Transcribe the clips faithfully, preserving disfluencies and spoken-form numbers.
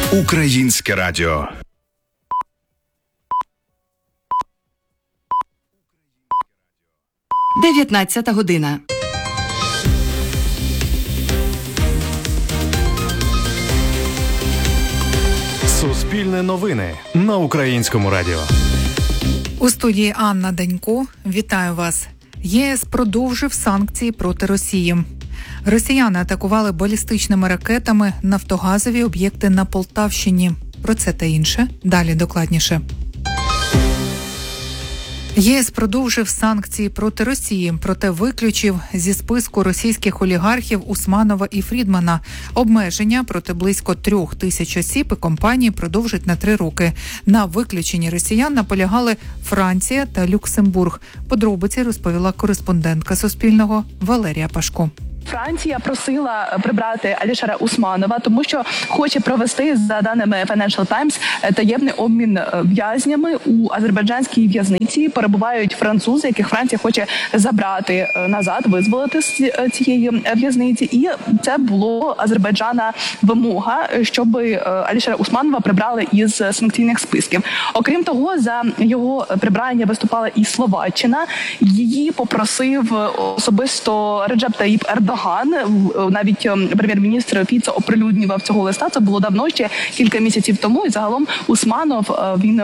Українське радіо. дев'ятнадцята година. Суспільне новини на Українському радіо. У студії Анна Данько. Вітаю вас. ЄС продовжив санкції проти Росії. Росіяни атакували балістичними ракетами нафтогазові об'єкти на Полтавщині. Про це та інше далі докладніше. ЄС продовжив санкції проти Росії, проте виключив зі списку російських олігархів Усманова і Фрідмана. Обмеження проти близько трьох тисяч осіб і компаній продовжить на три роки. На виключенні росіян наполягали Франція та Люксембург. Подробиці розповіла кореспондентка Суспільного Валерія Пашко. Франція просила прибрати Алішера Усманова, тому що хоче провести, за даними Financial Times, таємний обмін в'язнями. У азербайджанській в'язниці перебувають французи, яких Франція хоче забрати назад, визволити з цієї в'язниці. І це було Азербайджана вимога, щоб Алішера Усманова прибрали із санкційних списків. Окрім того, за його прибрання виступала і Словаччина. Її попросив особисто Реджеп Таїп Ердоган. Навіть прем'єр-міністр Фіцо оприлюднював цього листа. Це було давно, ще кілька місяців тому. І загалом Усманов, він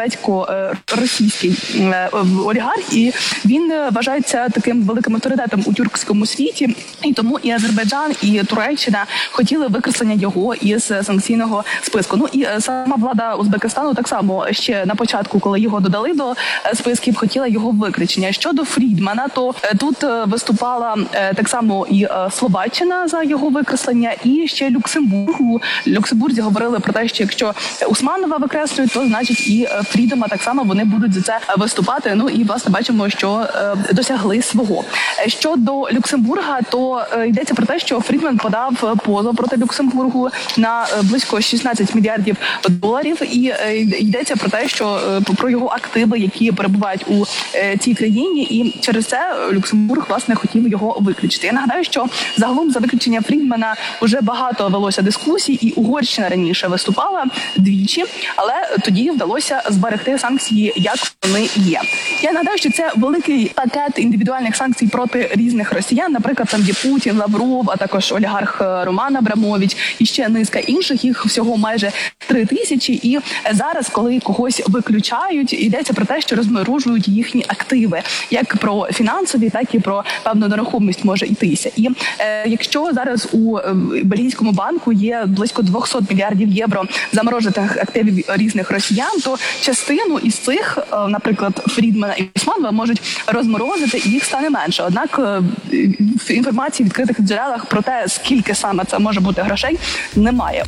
узбецько-російський олігарх, і він вважається таким великим авторитетом у тюркському світі. І тому і Азербайджан, і Туреччина хотіли викреслення його із санкційного списку. Ну і сама влада Узбекистану так само ще на початку, коли його додали до списків, хотіла його виключення. Щодо Фрідмана, то тут виступала так само і Словаччина за його викреслення, і ще Люксембург. У Люксембурзі говорили про те, що якщо Усманова викреслюють, то значить і Фрідмана так само вони будуть за це виступати. Ну і власне бачимо, що досягли свого. Щодо Люксембурга, то йдеться про те, що Фрідман подав позов проти Люксембургу на близько шістнадцять мільярдів доларів, і йдеться про те, що про його активи, які перебувають у цій країні, і через це Люксембург власне хотів його виключити. Я нагадаю, що загалом за виключення Фрідмана вже багато велося дискусій, і Угорщина раніше виступала двічі, але тоді вдалося зберегти санкції, як вони є. Я нагадаю, що це великий пакет індивідуальних санкцій проти різних росіян. Наприклад, там є Путін, Лавров, а також олігарх Роман Абрамович і ще низка інших. Їх всього майже три тисячі. І зараз, коли когось виключають, йдеться про те, що розморожують їхні активи. Як про фінансові, так і про певну нерухомість може йтися. І е, якщо зараз у е, Бельгійському банку є близько двісті мільярдів євро заморожених активів різних росіян, то частину із цих, е, наприклад, Фрідмана і Усманова можуть розморозити, і їх стане менше. Однак е, інформації в відкритих джерелах про те, скільки саме це може бути грошей, немає.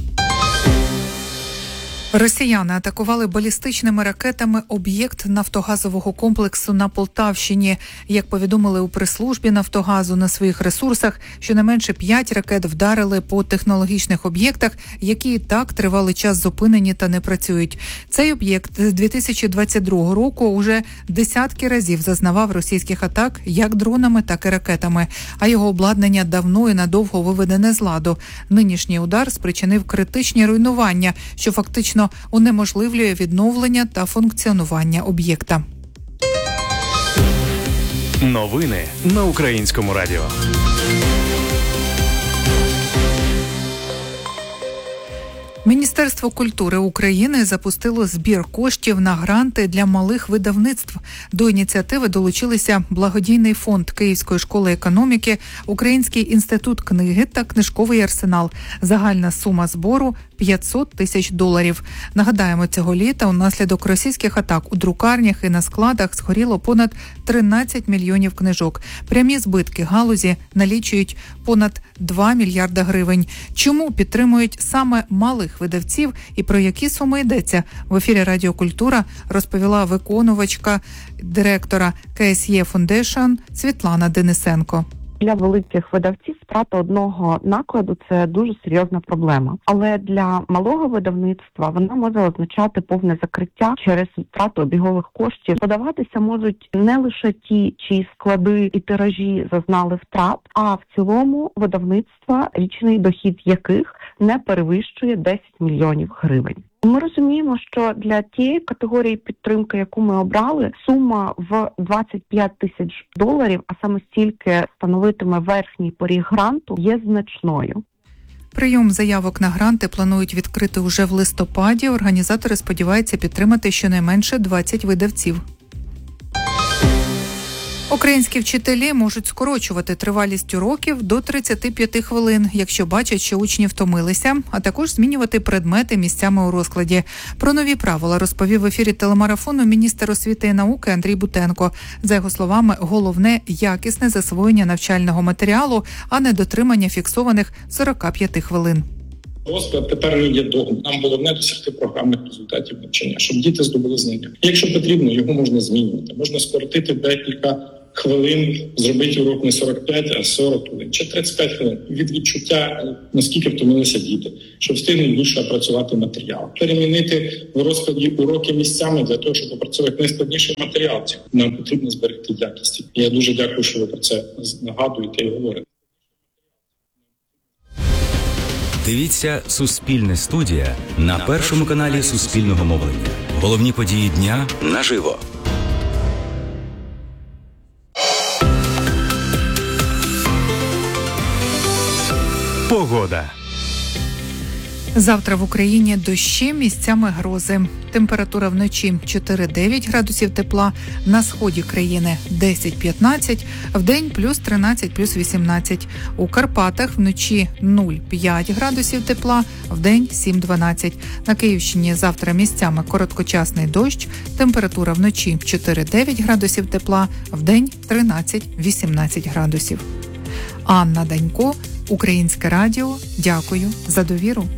Росіяни атакували балістичними ракетами об'єкт нафтогазового комплексу на Полтавщині. Як повідомили у прес-службі Нафтогазу на своїх ресурсах, щонайменше п'ять ракет вдарили по технологічних об'єктах, які і так тривалий час зупинені та не працюють. Цей об'єкт з дві тисячі двадцять другого року уже десятки разів зазнавав російських атак як дронами, так і ракетами, а його обладнання давно і надовго виведене з ладу. Нинішній удар спричинив критичні руйнування, що фактично унеможливлює відновлення та функціонування об'єкта. Новини на Українському радіо. Міністерство культури України запустило збір коштів на гранти для малих видавництв. До ініціативи долучилися Благодійний фонд Київської школи економіки, Український інститут книги та Книжковий арсенал. Загальна сума збору – п'ятсот тисяч доларів. Нагадаємо, цього літа унаслідок російських атак у друкарнях і на складах згоріло понад тринадцять мільйонів книжок. Прямі збитки галузі налічують понад два мільярда гривень. Чому підтримують саме малих видавців і про які суми йдеться? В ефірі Радіо Культура розповіла виконувачка директора ка ес є Foundation Світлана Денисенко. Для великих видавців втрата одного накладу – це дуже серйозна проблема. Але для малого видавництва вона може означати повне закриття через втрату обігових коштів. Подаватися можуть не лише ті, чиї склади і тиражі зазнали втрат, а в цілому видавництва, річний дохід яких не перевищує десять мільйонів гривень. Ми розуміємо, що для тієї категорії підтримки, яку ми обрали, сума в двадцять п'ять тисяч доларів, а саме стільки становитиме верхній поріг гранту, є значною. Прийом заявок на гранти планують відкрити уже в листопаді. Організатори сподіваються підтримати щонайменше двадцять видавців. Українські вчителі можуть скорочувати тривалість уроків до тридцять п'ять хвилин, якщо бачать, що учні втомилися, а також змінювати предмети місцями у розкладі. Про нові правила розповів в ефірі телемарафону міністр освіти і науки Андрій Бутенко. За його словами, головне – якісне засвоєння навчального матеріалу, а не дотримання фіксованих сорок п'ять хвилин. Розклад тепер не є догмою. Нам головне досягти програмних результатів навчання, щоб діти здобули знання. Якщо потрібно, його можна змінювати. Можна скоротити декілька хвилин, зробити урок не сорок п'ять, а сорок хвилин, чи тридцять п'ять хвилин. Від відчуття, наскільки втомилися діти, щоб встигнути більше опрацювати матеріал. Перемінити в розкладі уроки місцями для того, щоб опрацювати найскладніший матеріал. Нам потрібно зберегти якість. Я дуже дякую, що ви про це нагадуєте і говорите. Дивіться «Суспільне студія» на першому каналі Суспільного мовлення. Головні події дня наживо. Погода. Завтра в Україні дощі, місцями грози. Температура вночі чотири-дев'ять градусів тепла, на сході країни десять-п'ятнадцять, вдень плюс тринадцять, плюс вісімнадцять. У Карпатах вночі нуль-п'ять градусів тепла, вдень сім-дванадцять. На Київщині завтра місцями короткочасний дощ, температура вночі чотири-дев'ять градусів тепла, вдень тринадцять-вісімнадцять градусів. Анна Данько, Українське радіо. Дякую за довіру.